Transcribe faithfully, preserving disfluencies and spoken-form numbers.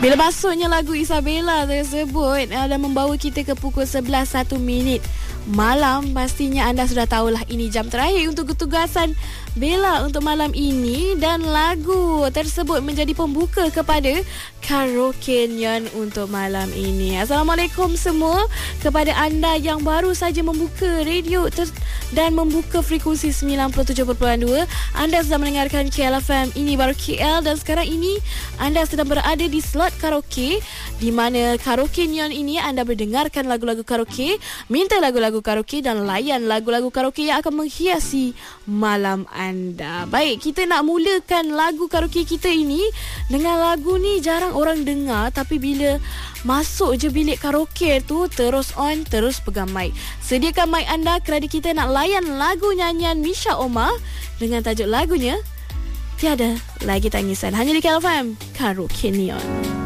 Bila masuknya lagu Isabella tersebut uh, dan membawa kita ke pukul sebelas satu minit malam, pastinya anda sudah tahulah ini jam terakhir untuk ketugasan Bella untuk malam ini, dan lagu tersebut menjadi pembuka kepada Karaoke Neon untuk malam ini. Assalamualaikum semua kepada anda yang baru saja membuka radio ter- dan membuka frekuensi sembilan puluh tujuh perpuluhan dua. Anda sedang mendengarkan K L F M, ini baru K L, dan sekarang ini anda sedang berada di slot karaoke, di mana Karaoke Neon ini anda berdengarkan lagu-lagu karaoke, minta lagu-lagu karaoke dan layan lagu-lagu karaoke yang akan menghiasi malam anda. Baik, kita nak mulakan lagu karaoke kita ini dengan lagu ni jarang orang dengar, tapi bila masuk je bilik karaoke tu terus on, terus pegang mic. Sediakan mic anda kerana kita nak layan lagu nyanyian Misha Omar dengan tajuk lagunya Tiada Lagi Tangisan, hanya di K L F M Karaoke Neon.